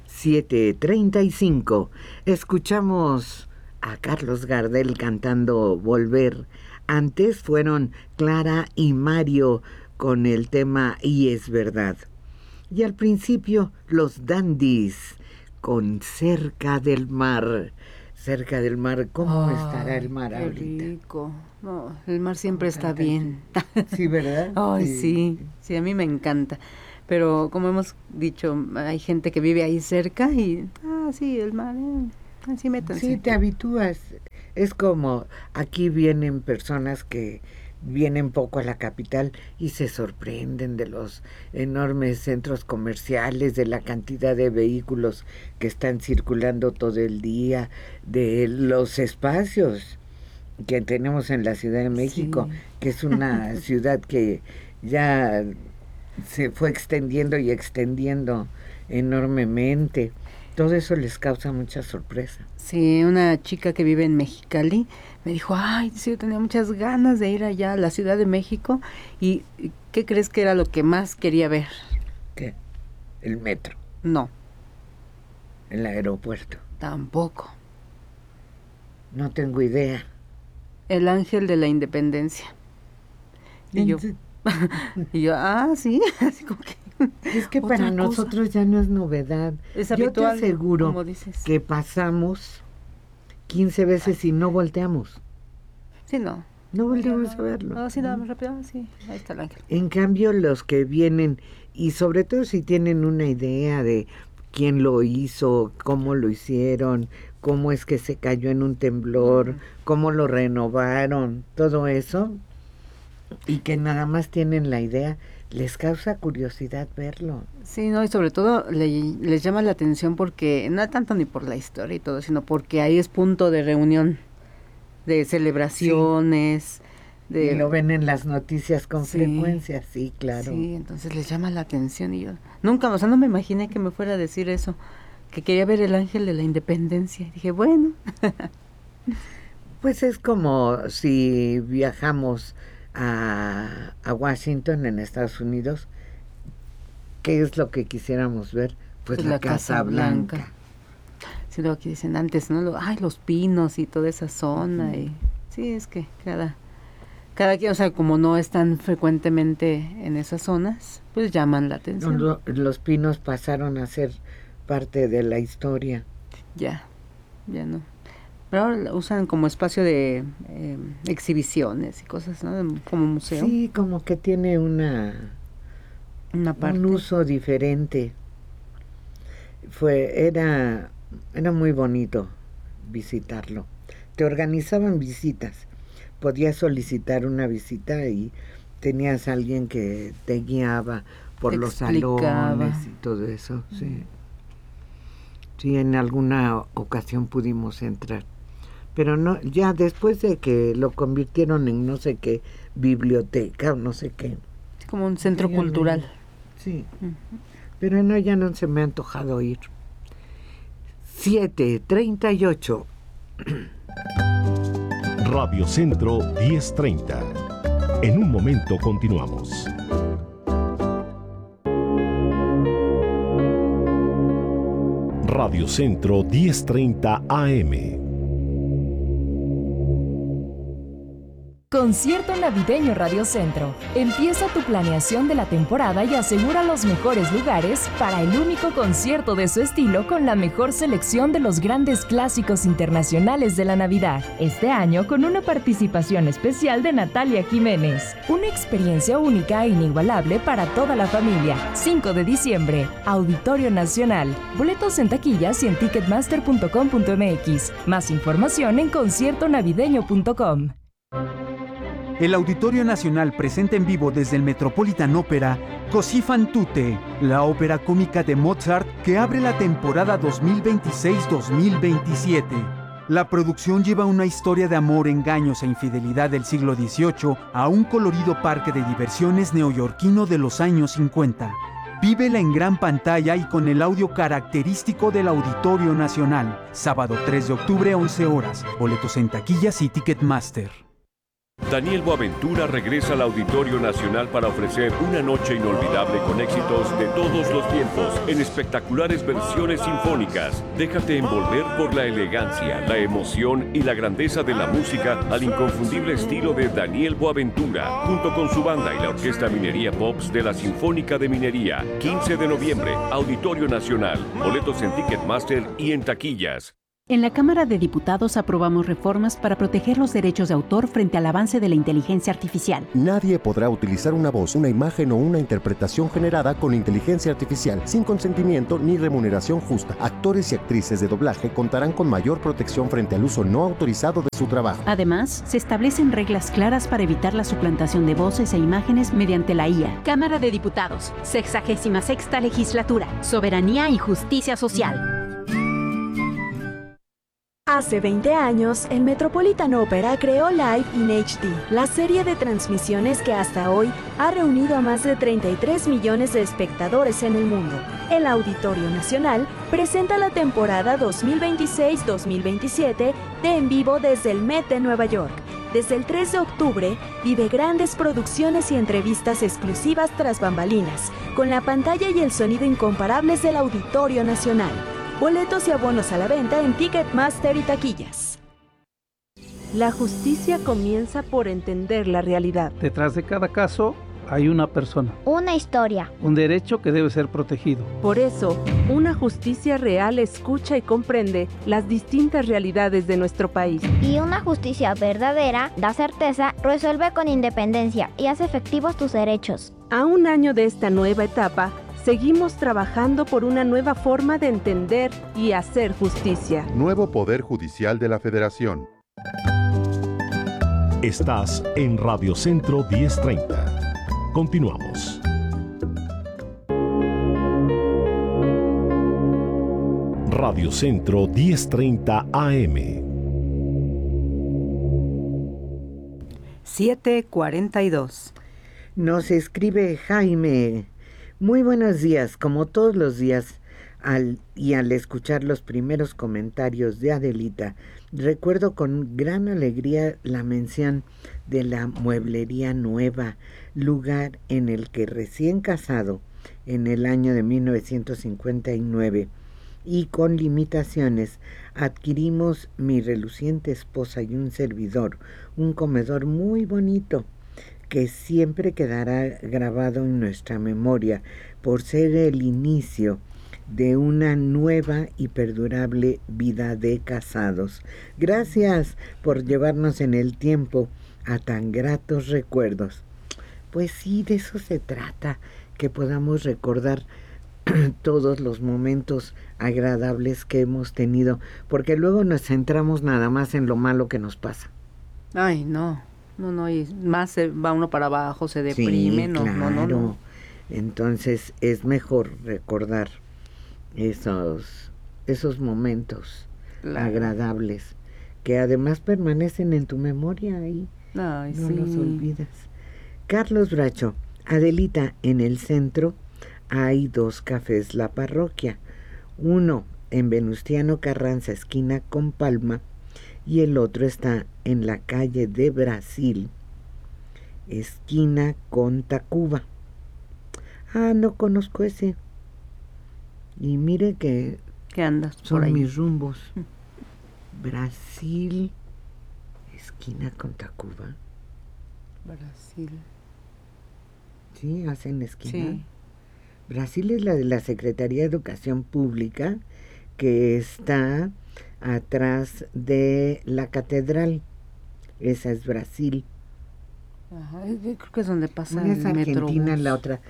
7:35. Escuchamos a Carlos Gardel cantando Volver. Antes fueron Clara y Mario con el tema Y es verdad. Y al principio los Dandies con Cerca del Mar. Cerca del mar, ¿cómo estará el mar qué ahorita? rico. No, el mar siempre está bien. Sí, ¿verdad? Ay, sí, a mí me encanta. Pero como hemos dicho, hay gente que vive ahí cerca y, sí, el mar, así métanse. Sí, te habitúas. Es como aquí vienen personas que vienen poco a la capital y se sorprenden de los enormes centros comerciales, de la cantidad de vehículos que están circulando todo el día, de los espacios que tenemos en la Ciudad de México, Sí. que es una ciudad que ya se fue extendiendo y extendiendo enormemente. Todo eso les causa mucha sorpresa. Sí, una chica que vive en Mexicali me dijo, ay, sí, yo tenía muchas ganas de ir allá a la Ciudad de México. ¿Y qué crees que era lo que más quería ver? ¿Qué? El metro, No, el aeropuerto. tampoco. No tengo idea. El Ángel de la Independencia. Y yo, sí, así como que... Es que otra para cosa. nosotros ya no es novedad. Es Yo te habitual, aseguro como dices. que pasamos 15 veces y no volteamos. Sí, no. No volteamos a verlo. No, sí, nada más rápido. Sí, ahí está el ángel. En cambio, los que vienen, y sobre todo si tienen una idea de quién lo hizo, cómo lo hicieron, cómo es que se cayó en un temblor, cómo lo renovaron, todo eso, y que nada más tienen la idea, les causa curiosidad verlo. Sí, no, y sobre todo les llama la atención porque, no tanto ni por la historia y todo, sino porque ahí es punto de reunión, de celebraciones, Y lo ven en las noticias con frecuencia, sí, claro. Sí, entonces les llama la atención y yo nunca, no me imaginé que me fuera a decir eso, que quería ver el Ángel de la Independencia. Y dije, bueno. Pues es como si viajamos a Washington, en Estados Unidos, ¿qué es lo que quisiéramos ver? Pues la Casa Blanca. Sí, luego aquí dicen antes, ¿no? Los pinos y toda esa zona. Y sí, es que cada quien, o sea, como no están frecuentemente en esas zonas, pues llaman la atención. Los pinos pasaron a ser parte de la historia. Ya no. Pero ahora lo usan como espacio de exhibiciones y cosas, ¿no? Como museo. Sí, como que tiene una parte. Un uso diferente. Era muy bonito visitarlo. Te organizaban visitas. Podías solicitar una visita y tenías a alguien que te guiaba por los salones y todo eso. Sí. Sí, en alguna ocasión pudimos entrar. Pero no, ya después de que lo convirtieron en no sé qué biblioteca o no sé qué. Como un centro cultural. Sí. Pero no, ya no se me ha antojado ir. 7:38. Radio Centro 1030. En un momento continuamos. Radio Centro 1030 AM. Concierto navideño Radio Centro. Empieza tu planeación de la temporada y asegura los mejores lugares para el único concierto de su estilo con la mejor selección de los grandes clásicos internacionales de la Navidad. Este año con una participación especial de Natalia Jiménez. Una experiencia única e inigualable para toda la familia. 5 de diciembre, Auditorio Nacional. Boletos en taquillas y en ticketmaster.com.mx. Más información en conciertonavideño.com. El Auditorio Nacional presenta en vivo desde el Metropolitan Opera Così fan tutte, la ópera cómica de Mozart que abre la temporada 2026-2027. La producción lleva una historia de amor, engaños e infidelidad del siglo XVIII a un colorido parque de diversiones neoyorquino de los años 50. Vívela en gran pantalla y con el audio característico del Auditorio Nacional. Sábado 3 de octubre, 11 horas. Boletos en taquillas y Ticketmaster. Daniel Boaventura regresa al Auditorio Nacional para ofrecer una noche inolvidable con éxitos de todos los tiempos en espectaculares versiones sinfónicas. Déjate envolver por la elegancia, la emoción y la grandeza de la música al inconfundible estilo de Daniel Boaventura, junto con su banda y la Orquesta Minería Pops de la Sinfónica de Minería. 15 de noviembre, Auditorio Nacional. Boletos en Ticketmaster y en taquillas. En la Cámara de Diputados aprobamos reformas para proteger los derechos de autor frente al avance de la inteligencia artificial. Nadie podrá utilizar una voz, una imagen o una interpretación generada con inteligencia artificial sin consentimiento ni remuneración justa. Actores y actrices de doblaje contarán con mayor protección frente al uso no autorizado de su trabajo. Además, se establecen reglas claras para evitar la suplantación de voces e imágenes mediante la IA. Cámara de Diputados, 66ª Legislatura, Soberanía y Justicia Social. Hace 20 años, el Metropolitan Opera creó Live in HD, la serie de transmisiones que hasta hoy ha reunido a más de 33 millones de espectadores en el mundo. El Auditorio Nacional presenta la temporada 2026-2027 de En Vivo desde el Met de Nueva York. Desde el 3 de octubre, vive grandes producciones y entrevistas exclusivas tras bambalinas, con la pantalla y el sonido incomparables del Auditorio Nacional. Boletos y abonos a la venta en Ticketmaster y taquillas. La justicia comienza por entender la realidad. Detrás de cada caso hay una persona. Una historia. Un derecho que debe ser protegido. Por eso, una justicia real escucha y comprende las distintas realidades de nuestro país. Y una justicia verdadera da certeza, resuelve con independencia y hace efectivos tus derechos. A un año de esta nueva etapa, seguimos trabajando por una nueva forma de entender y hacer justicia. Nuevo Poder Judicial de la Federación. Estás en Radio Centro 1030. Continuamos. Radio Centro 1030 AM. 7:42. Nos escribe Jaime. Muy buenos días, como todos los días, al escuchar los primeros comentarios de Adelita, recuerdo con gran alegría la mención de la Mueblería Nueva, lugar en el que recién casado, en el año de 1959, y con limitaciones, adquirimos mi reluciente esposa y un servidor, un comedor muy bonito, que siempre quedará grabado en nuestra memoria por ser el inicio de una nueva y perdurable vida de casados. Gracias por llevarnos en el tiempo a tan gratos recuerdos. Pues sí, de eso se trata, que podamos recordar todos los momentos agradables que hemos tenido, porque luego nos centramos nada más en lo malo que nos pasa. Ay, no, y más se va uno para abajo, se deprime, sí, no. Entonces es mejor recordar esos momentos agradables que además permanecen en tu memoria y no los olvidas. Carlos Bracho, Adelita, en el centro hay 2 cafés La Parroquia, uno en Venustiano Carranza, esquina con Palma, y el otro está en la calle de Brasil, esquina con Tacuba. No conozco ese. Y mire que andas son por ahí. Mis rumbos. Brasil, esquina con Tacuba. Brasil. Sí, hacen esquina. Sí. Brasil es la de la Secretaría de Educación Pública, que está atrás de la catedral. Esa es Brasil. Ajá, creo que es donde pasa Una es el Argentina, Metrobús. la otra.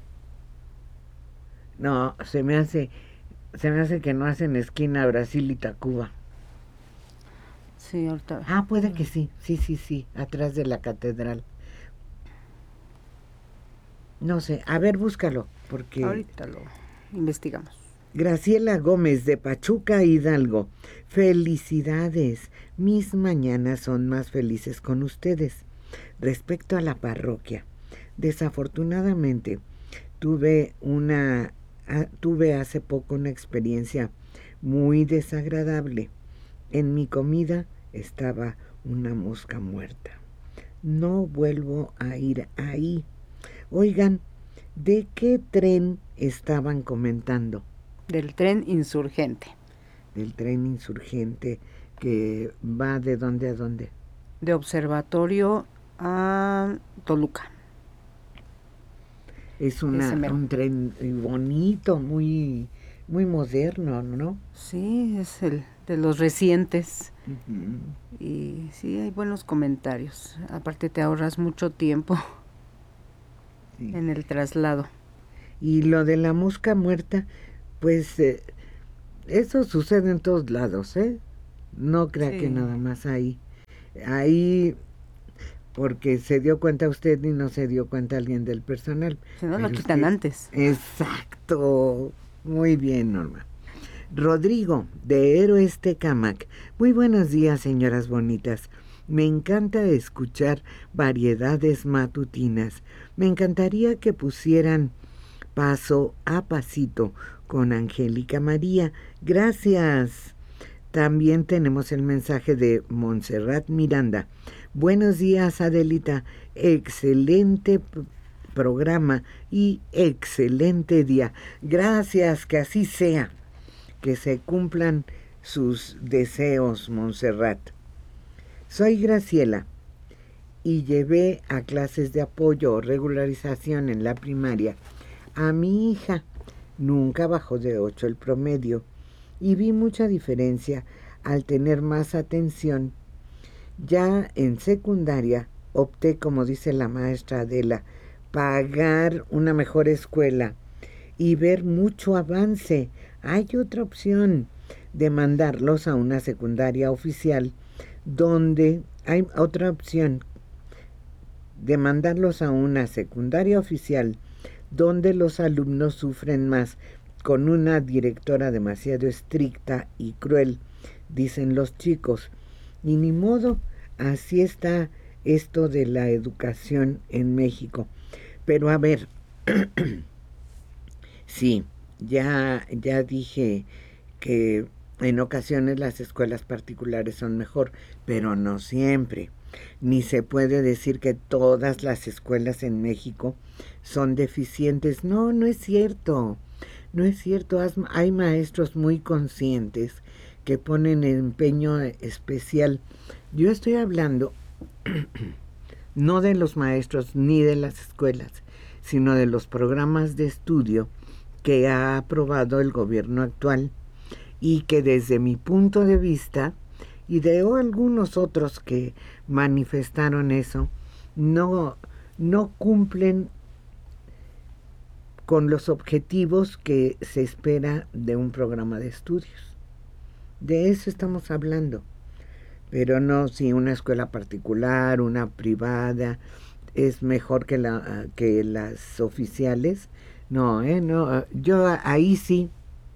No, se me hace que no hacen esquina Brasil y Tacuba. Sí, ahorita. Puede que sí, atrás de la catedral. No sé, a ver, búscalo, porque... Ahorita lo investigamos. Graciela Gómez, de Pachuca, Hidalgo. Felicidades, mis mañanas son más felices con ustedes. Respecto a la parroquia, desafortunadamente tuve hace poco una experiencia muy desagradable. En mi comida estaba una mosca muerta. no vuelvo a ir ahí. Oigan, ¿de qué tren estaban comentando? Del tren Insurgente. Del tren Insurgente que va ¿de dónde a dónde? De Observatorio a Toluca. Es un tren bonito, muy, muy moderno, ¿no? Sí, es el de los recientes. Uh-huh. Y sí, hay buenos comentarios. Aparte te ahorras mucho tiempo en el traslado. Y lo de la mosca muerta, pues eso sucede en todos lados, ¿eh? No crea que nada más ahí. Ahí, porque se dio cuenta usted y no se dio cuenta alguien del personal. Si no, lo quitan antes. Exacto. Muy bien, Norma. Rodrigo, de Héroes Tecámac. Muy buenos días, señoras bonitas. Me encanta escuchar variedades matutinas. Me encantaría que pusieran Paso a Pasito con Angélica María. Gracias. También tenemos el mensaje de Montserrat Miranda. Buenos días, Adelita. Excelente programa y excelente día. Gracias, que así sea. Que se cumplan sus deseos, Montserrat. Soy Graciela y llevé a clases de apoyo o regularización en la primaria a mi hija. Nunca bajó de 8 el promedio y vi mucha diferencia al tener más atención. Ya en secundaria opté, como dice la maestra Adela, pagar una mejor escuela y ver mucho avance. Hay otra opción de mandarlos a una secundaria oficial donde hay otra opción de mandarlos a una secundaria oficial donde los alumnos sufren más con una directora demasiado estricta y cruel, dicen los chicos. Y ni modo, así está esto de la educación en México. Pero a ver, sí, ya dije que en ocasiones las escuelas particulares son mejor, pero no siempre. Ni se puede decir que todas las escuelas en México son deficientes. No, no es cierto. No es cierto. Hay maestros muy conscientes que ponen empeño especial. Yo estoy hablando no de los maestros ni de las escuelas, sino de los programas de estudio que ha aprobado el gobierno actual y que desde mi punto de vista y de algunos otros que manifestaron eso, no cumplen con los objetivos que se espera de un programa de estudios. De eso estamos hablando. Pero no si una escuela particular, una privada, es mejor que las oficiales. No, no. Yo ahí sí,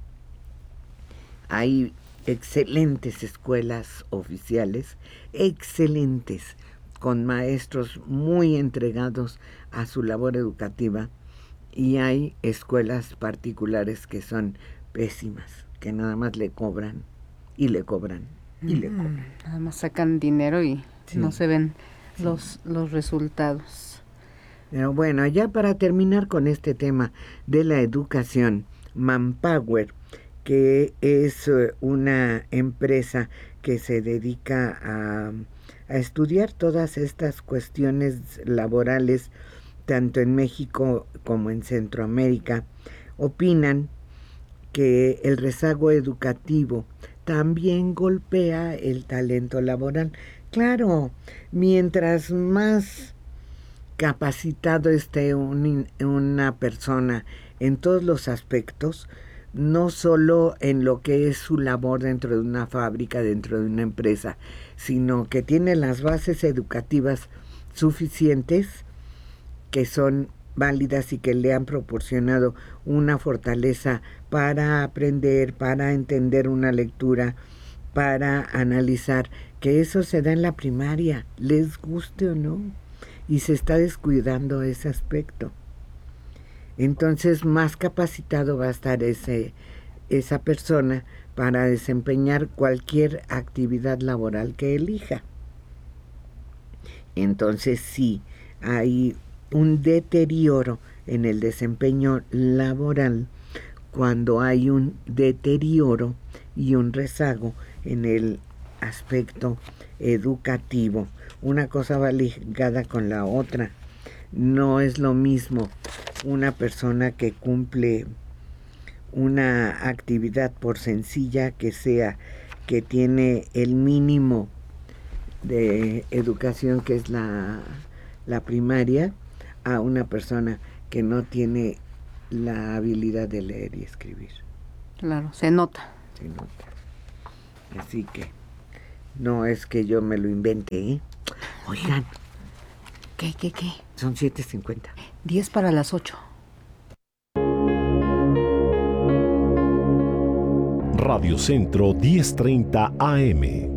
hay excelentes escuelas oficiales, excelentes, con maestros muy entregados a su labor educativa, y hay escuelas particulares que son pésimas, que nada más le cobran y le cobran y le cobran. Nada más sacan dinero y no se ven los resultados. Pero bueno, ya para terminar con este tema de la educación, Manpower, que es una empresa que se dedica a estudiar todas estas cuestiones laborales, tanto en México como en Centroamérica, opinan que el rezago educativo también golpea el talento laboral. Claro, mientras más capacitado esté una persona en todos los aspectos, no solo en lo que es su labor dentro de una fábrica, dentro de una empresa, sino que tiene las bases educativas suficientes, que son válidas y que le han proporcionado una fortaleza para aprender, para entender una lectura, para analizar, que eso se da en la primaria, les guste o no, y se está descuidando ese aspecto. Entonces más capacitado va a estar esa persona para desempeñar cualquier actividad laboral que elija. Entonces sí, hay un deterioro en el desempeño laboral cuando hay un deterioro y un rezago en el aspecto educativo. Una cosa va ligada con la otra. No es lo mismo una persona que cumple una actividad, por sencilla que sea, que tiene el mínimo de educación, que es la primaria, a una persona que no tiene la habilidad de leer y escribir. Claro, se nota. Se nota. Así que no es que yo me lo invente, ¿eh? Oigan. ¿Qué? Son 7:50. 10 para las 8. Radio Centro 1030 AM.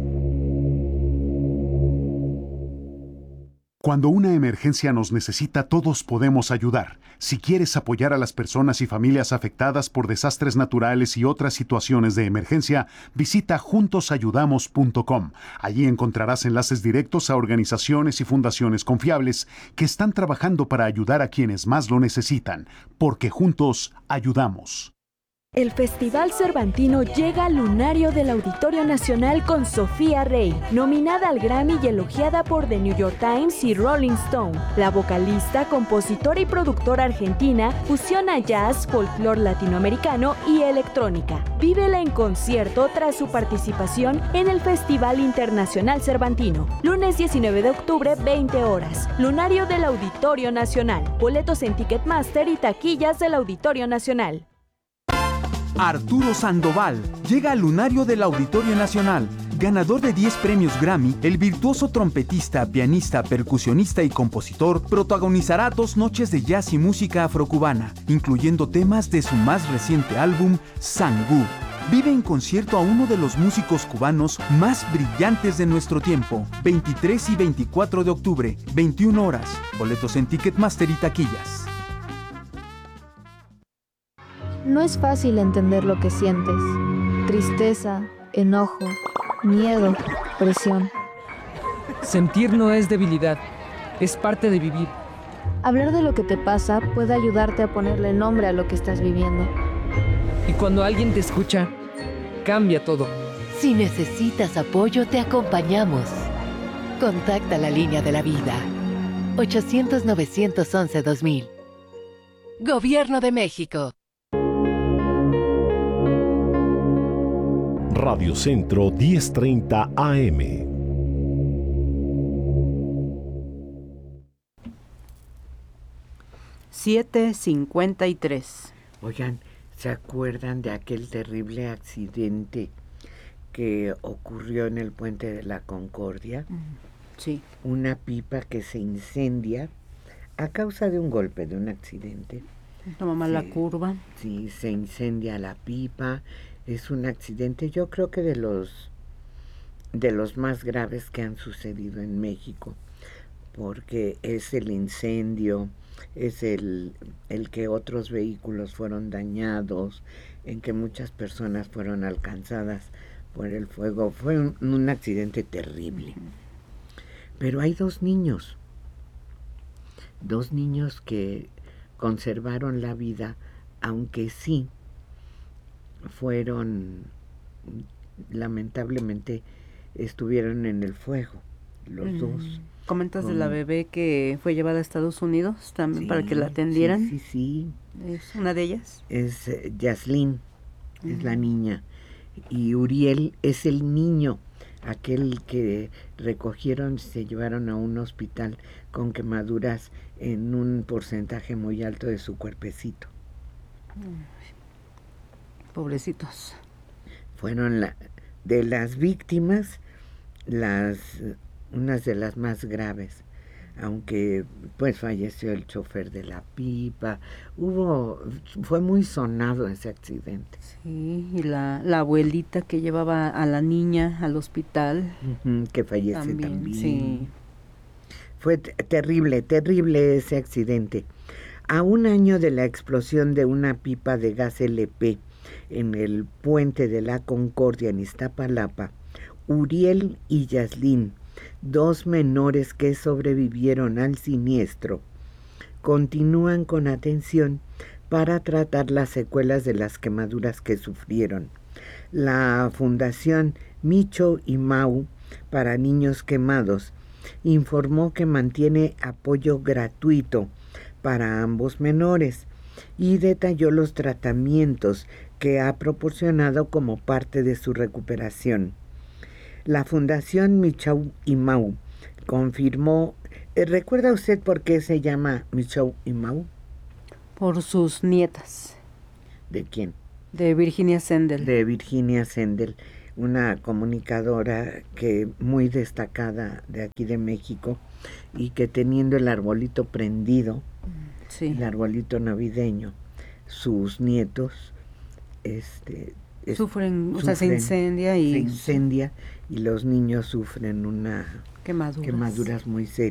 Cuando una emergencia nos necesita, todos podemos ayudar. Si quieres apoyar a las personas y familias afectadas por desastres naturales y otras situaciones de emergencia, visita juntosayudamos.com. Allí encontrarás enlaces directos a organizaciones y fundaciones confiables que están trabajando para ayudar a quienes más lo necesitan, porque juntos ayudamos. El Festival Cervantino llega al lunario del Auditorio Nacional con Sofía Rey, nominada al Grammy y elogiada por The New York Times y Rolling Stone. La vocalista, compositora y productora argentina fusiona jazz, folclore latinoamericano y electrónica. Vívela en concierto tras su participación en el Festival Internacional Cervantino. Lunes 19 de octubre, 20 horas. Lunario del Auditorio Nacional. Boletos en Ticketmaster y taquillas del Auditorio Nacional. Arturo Sandoval llega al lunario del Auditorio Nacional. Ganador de 10 premios Grammy, el virtuoso trompetista, pianista, percusionista y compositor protagonizará 2 noches de jazz y música afrocubana, incluyendo temas de su más reciente álbum, Sangú. Vive en concierto a uno de los músicos cubanos más brillantes de nuestro tiempo. 23 y 24 de octubre, 21 horas. Boletos en Ticketmaster y taquillas. No es fácil entender lo que sientes. Tristeza, enojo, miedo, presión. Sentir no es debilidad, es parte de vivir. Hablar de lo que te pasa puede ayudarte a ponerle nombre a lo que estás viviendo. Y cuando alguien te escucha, cambia todo. Si necesitas apoyo, te acompañamos. Contacta la línea de la vida. 800-911-2000. Gobierno de México. Radio Centro 1030 AM. $7:53. Oigan, ¿se acuerdan de aquel terrible accidente que ocurrió en el puente de la Concordia? Sí. Una pipa que se incendia a causa de un golpe, de un accidente. Toma mal la curva. Sí, se incendia la pipa. Es un accidente, yo creo que de los más graves que han sucedido en México, porque es el incendio, es el que otros vehículos fueron dañados, en que muchas personas fueron alcanzadas por el fuego. Fue un accidente terrible. Pero hay 2 niños que conservaron la vida, aunque sí fueron, lamentablemente, estuvieron en el fuego, los 2. ¿Comentas de la bebé que fue llevada a Estados Unidos también para que la atendieran? Sí. ¿Es una de ellas? Es Yaslin, es la niña. Y Uriel es el niño, aquel que recogieron y se llevaron a un hospital con quemaduras en un porcentaje muy alto de su cuerpecito. Pobrecitos. Fueron de las víctimas unas de las más graves, aunque pues falleció el chofer de la pipa. Fue muy sonado ese accidente. Sí, y la abuelita que llevaba a la niña al hospital, que fallece también. Sí. Fue terrible ese accidente. A un año de la explosión de una pipa de gas LP en el puente de la Concordia en Iztapalapa, Uriel y Yaslin 2 menores que sobrevivieron al siniestro continúan con atención para tratar las secuelas de las quemaduras que sufrieron. La Fundación Micho y Mau para Niños Quemados informó que mantiene apoyo gratuito para ambos menores y detalló los tratamientos que ha proporcionado como parte de su recuperación. La Fundación Micho y Mau confirmó. ¿Recuerda usted por qué se llama Micho y Mau? Por sus nietas. ¿De quién? De Virginia Sendel. De Virginia Sendel, una comunicadora que muy destacada de aquí de México y que teniendo el arbolito prendido, sí, el arbolito navideño, sus nietos sufren, o sea, se incendia y los niños sufren una quemaduras muy serias.